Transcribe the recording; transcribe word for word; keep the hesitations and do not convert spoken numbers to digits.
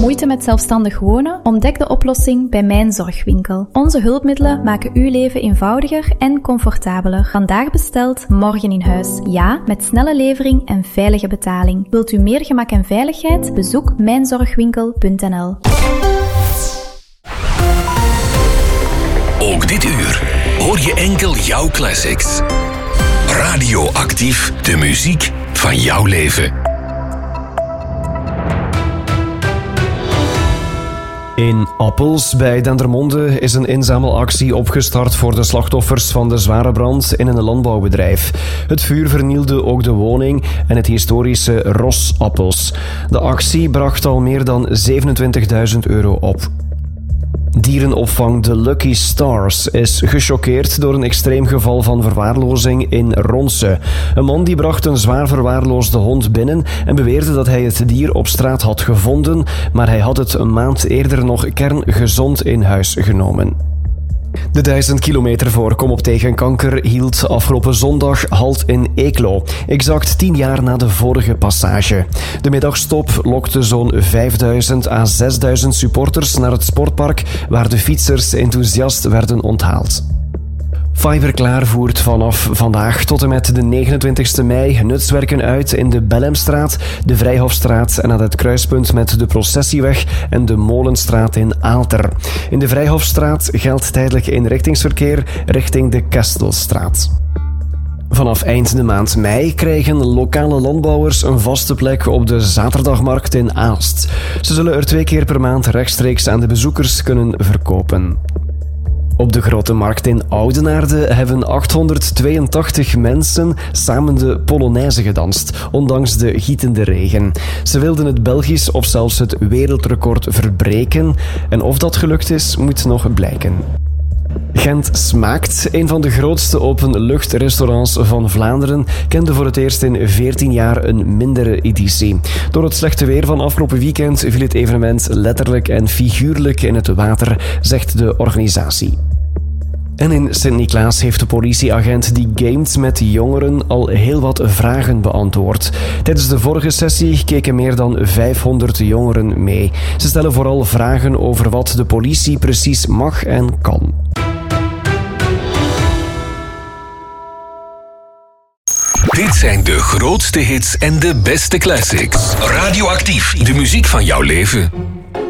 Moeite met zelfstandig wonen? Ontdek de oplossing bij Mijn Zorgwinkel. Onze hulpmiddelen maken uw leven eenvoudiger en comfortabeler. Vandaag besteld, morgen in huis. Ja, met snelle levering en veilige betaling. Wilt u meer gemak en veiligheid? Bezoek mijn zorgwinkel punt n l. Ook dit uur hoor je enkel jouw classics. Radioactief, de muziek van jouw leven. In Appels bij Dendermonde is een inzamelactie opgestart voor de slachtoffers van de zware brand in een landbouwbedrijf. Het vuur vernielde ook de woning en het historische Ros Appels. De actie bracht al meer dan zevenentwintigduizend euro op. Dierenopvang de Lucky Stars is gechoqueerd door een extreem geval van verwaarlozing in Ronse. Een man die bracht een zwaar verwaarloosde hond binnen en beweerde dat hij het dier op straat had gevonden, maar hij had het een maand eerder nog kerngezond in huis genomen. De duizend kilometer voor Kom op tegen kanker hield afgelopen zondag halt in Eeklo, exact tien jaar na de vorige passage. De middagstop lokte zo'n vijfduizend à zesduizend supporters naar het sportpark, waar de fietsers enthousiast werden onthaald. Fiverklaar voert vanaf vandaag tot en met de negenentwintigste mei nutswerken uit in de Bellemstraat, de Vrijhofstraat en aan het kruispunt met de Processieweg en de Molenstraat in Aalter. In de Vrijhofstraat geldt tijdelijk inrichtingsverkeer richting de Kestelstraat. Vanaf eind de maand mei krijgen lokale landbouwers een vaste plek op de zaterdagmarkt in Aalst. Ze zullen er twee keer per maand rechtstreeks aan de bezoekers kunnen verkopen. Op de Grote Markt in Oudenaarde hebben achthonderdtweeëntachtig mensen samen de Polonaise gedanst, ondanks de gietende regen. Ze wilden het Belgisch of zelfs het wereldrecord verbreken. En of dat gelukt is, moet nog blijken. Gent Smaakt, een van de grootste openluchtrestaurants van Vlaanderen, kende voor het eerst in veertien jaar een mindere editie. Door het slechte weer van afgelopen weekend viel het evenement letterlijk en figuurlijk in het water, zegt de organisatie. En in Sint-Niklaas heeft de politieagent die gamet met jongeren al heel wat vragen beantwoord. Tijdens de vorige sessie keken meer dan vijfhonderd jongeren mee. Ze stellen vooral vragen over wat de politie precies mag en kan. Dit zijn de grootste hits en de beste classics. Radioactief, de muziek van jouw leven.